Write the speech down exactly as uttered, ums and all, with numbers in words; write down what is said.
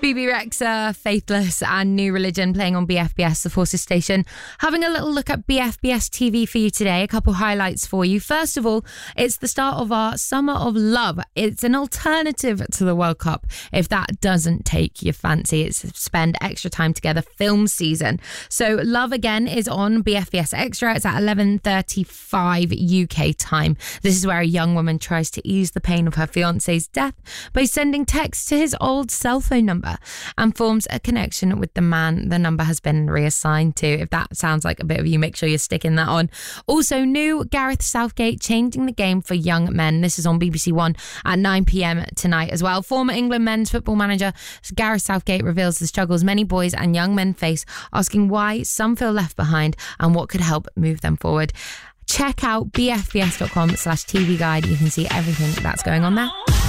Bebe Rexha, Faithless and New Religion playing on B F B S, the Forces station. Having a little look at B F B S T V for you today. A couple highlights for you. First of all, it's the start of our Summer of Love. It's an alternative to the World Cup. If that doesn't take your fancy, it's spend extra time together film season. So Love again is on B F B S Extra. It's at eleven thirty-five U K time. This is where a young woman tries to ease the pain of her fiance's death by sending texts to his old cell phone number and forms a connection with the man the number has been reassigned to. If that sounds like a bit of you, make sure you're sticking that on. Also, new Gareth Southgate changing the game for young men. This is on B B C One at nine p.m. tonight as well. Former England men's football manager Gareth Southgate reveals the struggles many boys and young men face, asking why some feel left behind and what could help move them forward. Check out bfbs.com slash TV guide. You can see everything that's going on there.